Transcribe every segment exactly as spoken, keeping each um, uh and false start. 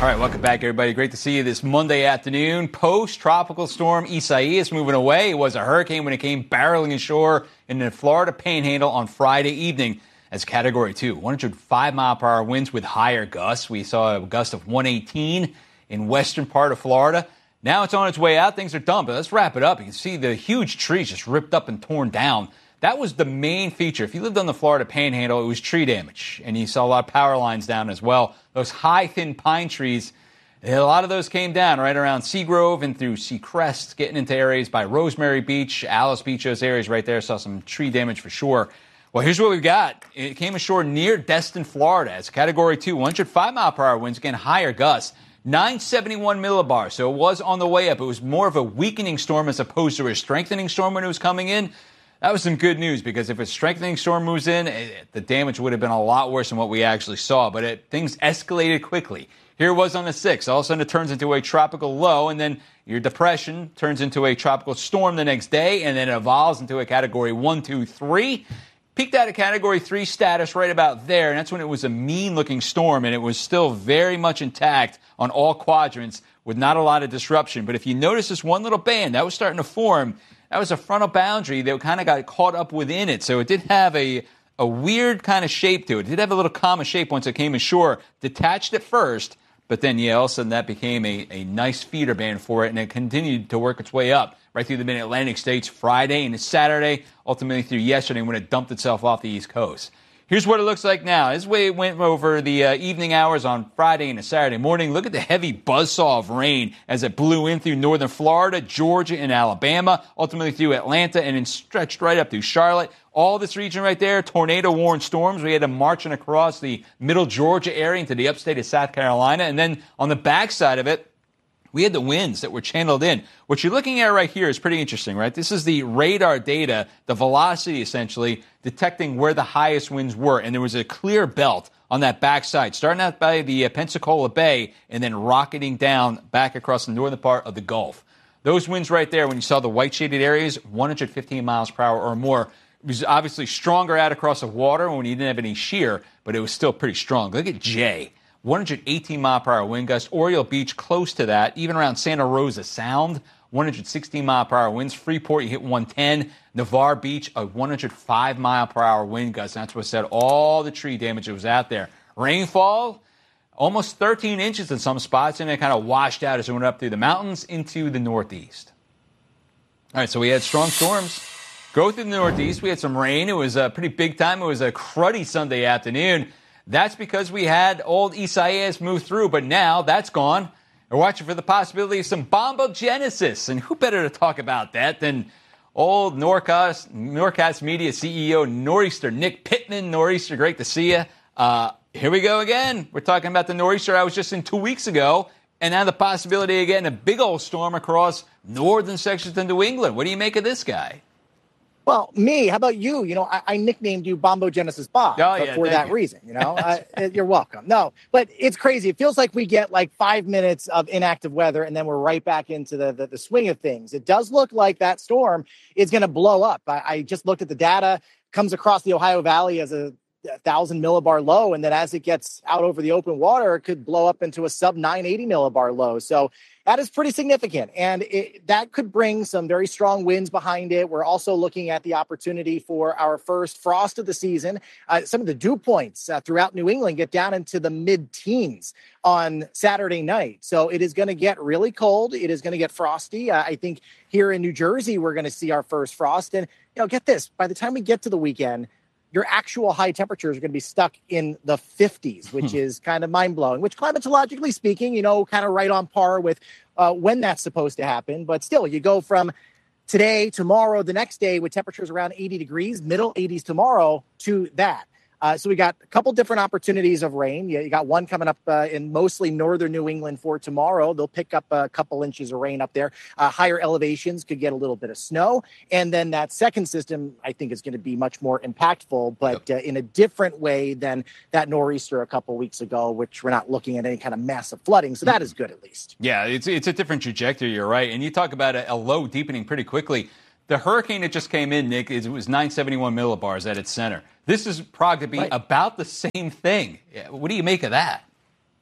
All right, welcome back, everybody. Great to see you this Monday afternoon. Post-tropical storm Isaias moving away. It was a hurricane when it came barreling ashore in the Florida Panhandle on Friday evening as Category two. one hundred five mile per hour winds with higher gusts. We saw a gust of one eighteen in western part of Florida. Now it's on its way out. Things are done, but let's wrap it up. You can see the huge trees just ripped up and torn down. That was the main feature. If you lived on the Florida Panhandle, it was tree damage, and you saw a lot of power lines down as well. Those high, thin pine trees, a lot of those came down right around Seagrove and through Seacrest, getting into areas by Rosemary Beach, Alice Beach, those areas right there. Saw some tree damage for sure. Well, here's what we've got. It came ashore near Destin, Florida. It's Category two, one hundred five mile per hour winds, again, higher gusts. nine seventy-one millibars, so it was on the way up. It was more of a weakening storm as opposed to a strengthening storm when it was coming in. That was some good news, because if a strengthening storm moves in, it, the damage would have been a lot worse than what we actually saw. But it, things escalated quickly. Here it was on the sixth. All of a sudden it turns into a tropical low, and then your depression turns into a tropical storm the next day, and then it evolves into a Category one, two, three. Peaked out at Category three status right about there, and that's when it was a mean-looking storm, and it was still very much intact on all quadrants with not a lot of disruption. But if you notice this one little band that was starting to form, that was a frontal boundary that kind of got caught up within it. So it did have a, a weird kind of shape to it. It did have a little comma shape once it came ashore. Detached at first, but then, yeah, all of a sudden that became a, a nice feeder band for it, and it continued to work its way up right through the mid-Atlantic states Friday and Saturday, ultimately through yesterday when it dumped itself off the East Coast. Here's what it looks like now. This way it went over the uh, evening hours on Friday and a Saturday morning. Look at the heavy buzzsaw of rain as it blew in through northern Florida, Georgia, and Alabama, ultimately through Atlanta, and then stretched right up through Charlotte. All this region right there, tornado-warned storms. We had them marching across the middle Georgia area into the upstate of South Carolina. And then on the backside of it, we had the winds that were channeled in. What you're looking at right here is pretty interesting, right? This is the radar data, the velocity essentially, detecting where the highest winds were. And there was a clear belt on that backside, starting out by the uh, Pensacola Bay and then rocketing down back across the northern part of the Gulf. Those winds right there, when you saw the white shaded areas, one hundred fifteen miles per hour or more. It was obviously stronger out across the water when you didn't have any shear, but it was still pretty strong. Look at Jay. one hundred eighteen mile per hour wind gust. Oriole Beach close to that. Even around Santa Rosa Sound, one hundred sixteen mile per hour winds. Freeport, you hit one ten. Navarre Beach, a one hundred five mile per hour wind gust. And that's what said all the tree damage that was out there. Rainfall, almost thirteen inches in some spots, and it kind of washed out as it went up through the mountains into the northeast. All right, so we had strong storms go through the northeast. We had some rain. It was a pretty big time. It was a cruddy Sunday afternoon. That's because we had old Isaias move through, but now that's gone. We're watching for the possibility of some bombogenesis, and who better to talk about that than old Norcast, Norcast Media C E O Nor'easter Nick Pittman. Nor'easter, great to see you. Uh, here we go again. We're talking about the Nor'easter I was just in two weeks ago, and now the possibility of getting a big old storm across northern sections of New England. What do you make of this guy? Well, me, how about you? You know, I, I nicknamed you Bombogenesis Bob oh, yeah, for that you. reason, you know. uh, you're welcome. No, but it's crazy. It feels like we get like five minutes of inactive weather and then we're right back into the, the, the swing of things. It does look like that storm is going to blow up. I, I just looked at the data, comes across the Ohio Valley as a one thousand millibar low, and then as it gets out over the open water, it could blow up into a sub nine eighty millibar low. So that is pretty significant, and it, that could bring some very strong winds behind it. We're also looking at the opportunity for our first frost of the season. Uh, some of the dew points uh, throughout New England get down into the mid-teens on Saturday night. So it is going to get really cold. It is going to get frosty. Uh, I think here in New Jersey, we're going to see our first frost. And, you know, get this, by the time we get to the weekend, your actual high temperatures are going to be stuck in the fifties, which is kind of mind-blowing, which climatologically speaking, you know, kind of right on par with uh, when that's supposed to happen. But still, you go from today, tomorrow, the next day with temperatures around eighty degrees, middle eighties tomorrow, to that. Uh, so we got a couple different opportunities of rain. You, you got one coming up uh, in mostly northern New England for tomorrow. They'll pick up a couple inches of rain up there. Uh, higher elevations could get a little bit of snow. And then that second system, I think, is going to be much more impactful, but uh, in a different way than that nor'easter a couple weeks ago, which we're not looking at any kind of massive flooding. So that is good, at least. Yeah, it's, it's a different trajectory. You're right. And you talk about a, a low deepening pretty quickly. The hurricane that just came in, Nick, it was nine seventy-one millibars at its center. This is probably to be right. about the same thing. What do you make of that?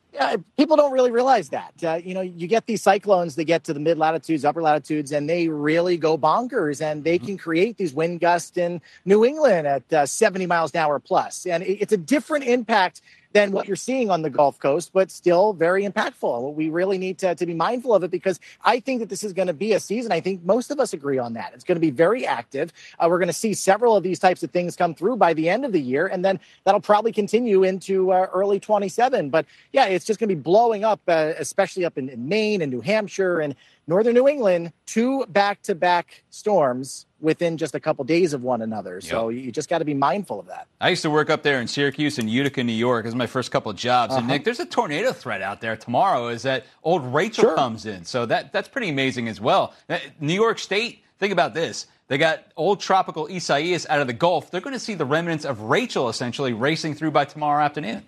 Yeah, people don't really realize that. Uh, you know, you get these cyclones that get to the mid latitudes, upper latitudes, and they really go bonkers, and they mm-hmm. can create these wind gusts in New England at uh, seventy miles an hour plus. And it, it's a different impact than what you're seeing on the Gulf Coast, but still very impactful. We really need to, to be mindful of it, because I think that this is going to be a season. I think most of us agree on that. It's going to be very active. Uh, we're going to see several of these types of things come through by the end of the year, and then that'll probably continue into uh, early twenty-seven. But yeah, it's just going to be blowing up, uh, especially up in, in Maine and New Hampshire and northern New England, two back-to-back storms within just a couple days of one another. So yep. you just got to be mindful of that. I used to work up there in Syracuse and Utica, New York. It was my first couple of jobs. Uh-huh. And Nick, there's a tornado threat out there tomorrow as that old Rachel sure. comes in. So that that's pretty amazing as well. New York State, think about this. They got old tropical Isaias out of the Gulf. They're going to see the remnants of Rachel essentially racing through by tomorrow afternoon.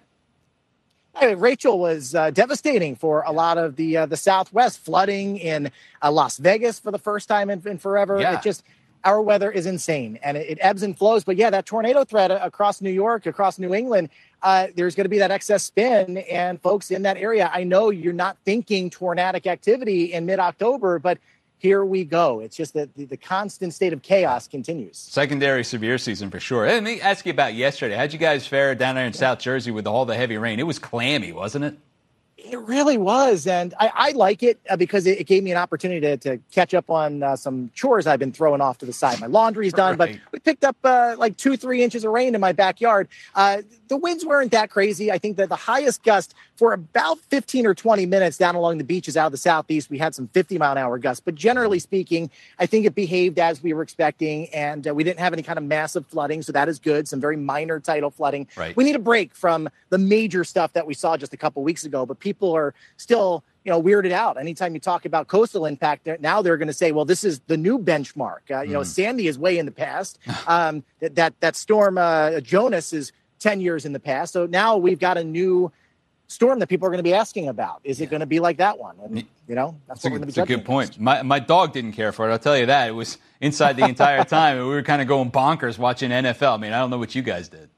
I mean, Rachel was uh, devastating for a lot of the uh, the Southwest, flooding in uh, Las Vegas for the first time in, in forever. Yeah. It just, our weather is insane, and it, it ebbs and flows. But yeah, that tornado threat across New York, across New England, uh, there's going to be that excess spin, and folks in that area, I know you're not thinking tornadic activity in mid-October, but here we go. It's just that the, the constant state of chaos continues. Secondary severe season for sure. Let me ask you about yesterday. How'd you guys fare down there in yeah. South Jersey with all the heavy rain? It was clammy, wasn't it? It really was, and I, I like it uh, because it, it gave me an opportunity to, to catch up on uh, some chores I've been throwing off to the side. My laundry's done, right. but we picked up uh, like two, three inches of rain in my backyard. Uh, the winds weren't that crazy. I think that the highest gust for about fifteen or twenty minutes down along the beaches out of the southeast, we had some fifty mile an hour gusts. But generally speaking, I think it behaved as we were expecting, and uh, we didn't have any kind of massive flooding, so that is good. Some very minor tidal flooding. Right. We need a break from the major stuff that we saw just a couple weeks ago, but people are still, you know, weirded out. Anytime you talk about coastal impact, now they're going to say, well, this is the new benchmark. Uh, you mm. know, Sandy is way in the past. Um, that, that, that storm, uh, Jonas, is ten years in the past. So now we've got a new storm that people are going to be asking about. Is yeah. it going to be like that one? And, you know, that's, that's what a, we're going to be judging. That's a good point. My, my dog didn't care for it. I'll tell you that. It was inside the entire time. And we were kind of going bonkers watching N F L. I mean, I don't know what you guys did.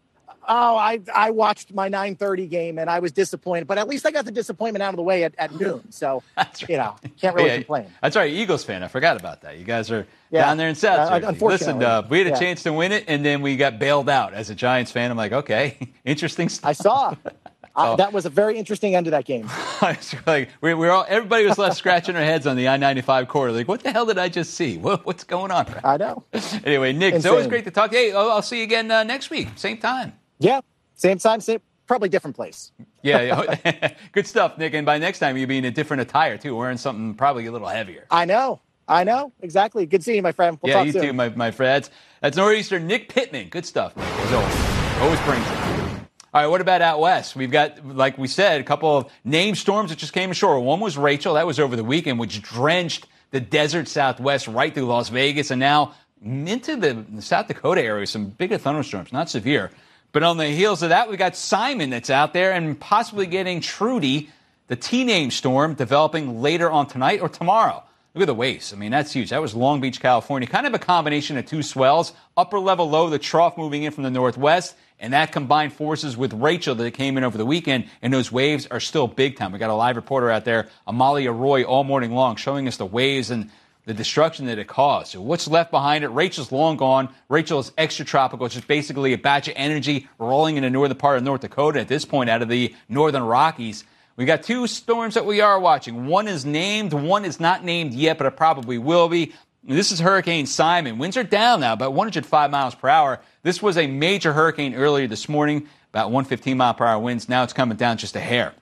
Oh, I I watched my nine thirty game, and I was disappointed. But at least I got the disappointment out of the way at, at noon. So, right. you know, can't really yeah, complain. That's right. Eagles fan. I forgot about that. You guys are yeah. down there in South Jersey. Uh, unfortunately. Listen, uh, we had a yeah. chance to win it, and then we got bailed out. As a Giants fan, I'm like, okay, interesting stuff. I saw. Uh, that was a very interesting end to that game. like we, we're all, everybody was left scratching their heads on the I ninety-five corridor. Like, what the hell did I just see? What, what's going on? I know. Anyway, Nick, Insane. It's always great to talk. Hey, I'll, I'll see you again uh, next week, same time. Yeah, same time, same, probably different place. yeah, good stuff, Nick. And by next time, you'll be in a different attire too, wearing something probably a little heavier. I know. I know. Exactly. Good seeing you, my friend. We'll yeah, talk you soon. too, my, my friends. That's Northeastern Nick Pittman. Good stuff, Nick, as always. Always brings it. All right, what about out west? We've got, like we said, a couple of named storms that just came ashore. One was Rachel. That was over the weekend, which drenched the desert Southwest right through Las Vegas and now into the South Dakota area. Some bigger thunderstorms, not severe. But on the heels of that, we got Simon that's out there and possibly getting Trudy, the T-name storm, developing later on tonight or tomorrow. Look at the waves. I mean, that's huge. That was Long Beach, California. Kind of a combination of two swells. Upper level low, the trough moving in from the northwest. And that combined forces with Rachel that came in over the weekend. And those waves are still big time. We got a live reporter out there, Amalia Roy, all morning long, showing us the waves and the destruction that it caused. So what's left behind it? Rachel's long gone. Rachel is extratropical. It's just basically a batch of energy rolling in the northern part of North Dakota at this point out of the northern Rockies. We got two storms that we are watching. One is named, one is not named yet, but it probably will be. This is Hurricane Simon. Winds are down now, about one hundred five miles per hour. This was a major hurricane earlier this morning, about one hundred fifteen mile per hour winds. Now it's coming down just a hair.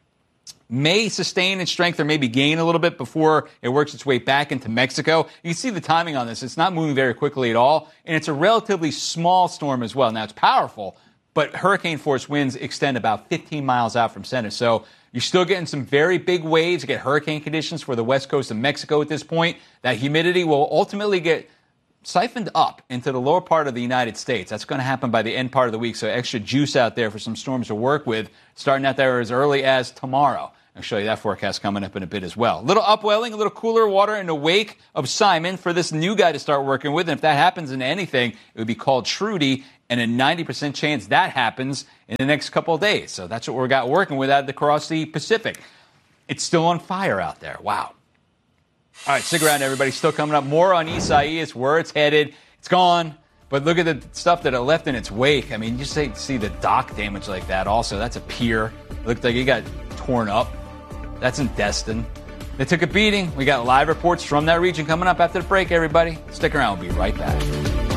May sustain in strength or maybe gain a little bit before it works its way back into Mexico. You can see the timing on this. It's not moving very quickly at all, and it's a relatively small storm as well. Now, it's powerful, but hurricane force winds extend about fifteen miles out from center. So you're still getting some very big waves. You get hurricane conditions for the west coast of Mexico at this point. That humidity will ultimately get siphoned up into the lower part of the United States. That's going to happen by the end part of the week. So extra juice out there for some storms to work with, starting out there as early as tomorrow. I'll show you that forecast coming up in a bit as well. A little upwelling, a little cooler water in the wake of Simon for this new guy to start working with. And if that happens in anything, it would be called Trudy, and a ninety percent chance that happens in the next couple of days. So that's what we got working with out across the Pacific. It's still on fire out there. Wow. All right, stick around, everybody. Still coming up. More on Isaias, where it's headed. It's gone. But look at the stuff that it left in its wake. I mean, you say, see the dock damage like that also. That's a pier. It looked like it got torn up. That's in Destin. They took a beating. We got live reports from that region coming up after the break, everybody. Stick around. We'll be right back.